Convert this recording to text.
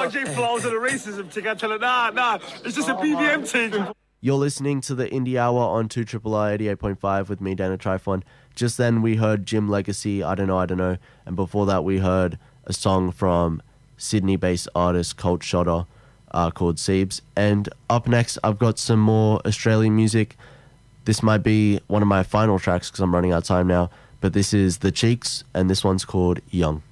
RJ flows and the racism thing. I tell her, nah, it's just a BBM thing. You're listening to the Indie Hour on 2RRR 88.5 with me, Dana Trifon. Just then we heard Jim Legacy, I Don't Know. And before that we heard a song from Sydney-based artist Colt Shotter called Siebes. And up next I've got some more Australian music. This might be one of my final tracks because I'm running out of time now. But this is The Cheeks and this one's called Young.